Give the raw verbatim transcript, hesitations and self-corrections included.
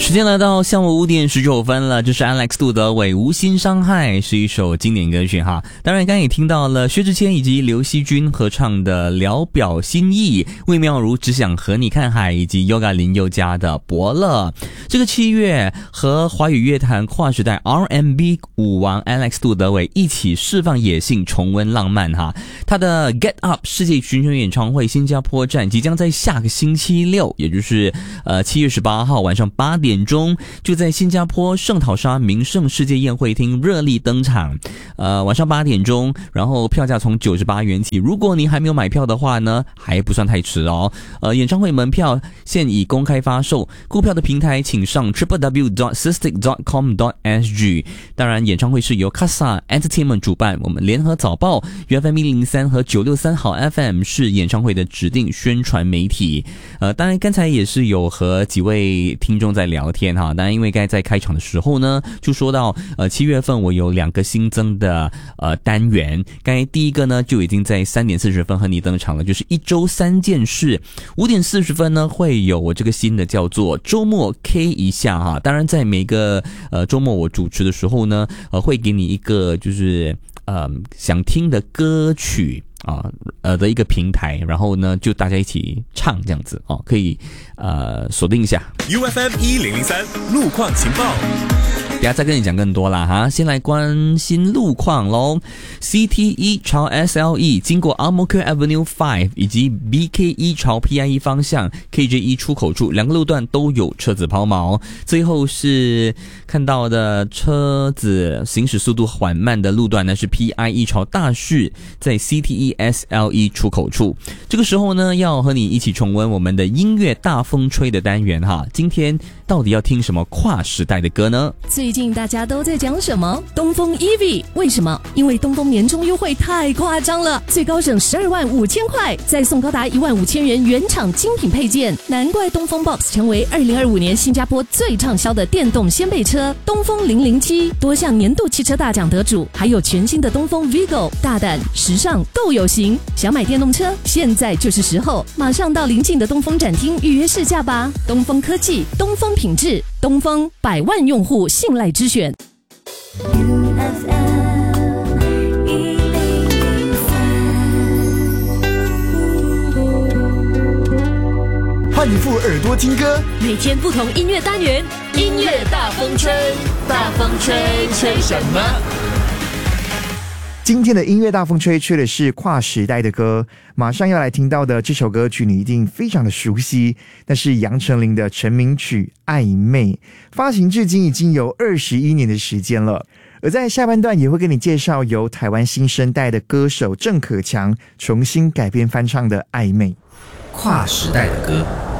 时间来到下午五点十九分了，这是 Alex 杜德伟《无心伤害》，是一首经典歌曲哈。当然刚刚也听到了薛之谦以及刘惜君合唱的《聊表心意》，魏妙如只想和你看海，以及 Yoga 林宥嘉的《伯乐》。这个七月和华语乐坛跨时代 R and B 舞王 Alex 杜德伟一起释放野性，重温浪漫哈。他的 Get Up 世界巡旋演唱会新加坡站即将在下个星期六，也就是呃七月十八号晚上八点钟，就在新加坡圣淘沙名胜世界宴会厅热力登场。呃，晚上八点钟，然后票价从九十八元起。如果你还没有买票的话呢，还不算太迟哦。呃，演唱会门票现已公开发售，购票的平台请上 triple w dot sistik dot com dot s g。当然，演唱会是由 Casa Entertainment 主办，我们联合早报、U F M 一零三和九六三好 F M 是演唱会的指定宣传媒体。呃，当然刚才也是有和几位听众在聊天哈。当然，因为刚才在开场的时候呢，就说到呃七月份我有两个新增的呃单元。刚才第一个呢就已经在三点四十分和你登场了，就是一周三件事。五点四十分呢会有我这个新的叫做周末 K 一下哈。当然，在每个呃周末我主持的时候呢，呃会给你一个就是呃想听的歌曲。啊，呃的一个平台，然后呢，就大家一起唱这样子哦，可以呃锁定一下 U F M 一零零三路况情报。 等下再跟你讲更多啦哈，先来关心路况咯。C T 一 朝 S L E 经过 Ang Mo Kio Avenue 五以及 B K 一 朝 P I E 方向 K J 一 出口处两个路段都有车子抛锚。最后是看到的车子行驶速度缓慢的路段呢，是 P I E 朝大士在 C T 一 S L E 出口处。这个时候呢，要和你一起重温我们的音乐大风吹的单元哈。今天到底要听什么跨时代的歌呢？ 最近大家都在讲什么？东风 E V， 为什么？因为东风年终优惠太夸张了，最高省十二万五千块，再送高达一万五千元原厂精品配件，难怪东风 Box 成为二零二五年新加坡最畅销的电动掀背车。东风零零七多项年度汽车大奖得主，还有全新的东风 Vigo， 大胆时尚都有型。想买电动车，现在就是时候，马上到邻近的东风展厅预约试驾吧。东风科技，东风品质，东风百万用户信赖之选。 U F M 一零零三， 换一副耳朵听歌， 每天不同音乐单元，音乐大风吹，大风吹，吹什么？ 今天的音乐大风吹吹的是跨时代的歌，马上要来听到的这首歌曲你一定非常的熟悉，那是杨丞琳的成名曲《暧昧》，发行至今已经有二十一年的时间了。而在下半段也会跟你介绍由台湾新生代的歌手郑可强重新改编翻唱的《暧昧》。 跨时代的歌。